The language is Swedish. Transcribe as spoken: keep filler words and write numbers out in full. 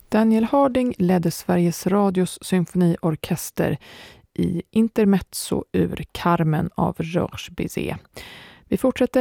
Daniel Harding ledde Sveriges Radios symfoniorkester i intermezzo ur Carmen av Georges Bizet. Vi fortsätter